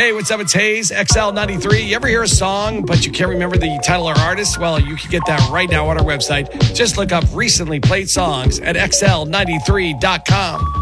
Hey, what's up? It's Hayes, XL93. You ever hear a song, but you can't remember the title or artist? Well, you can get that right now on our website. Just look up recently played songs at XL93.com.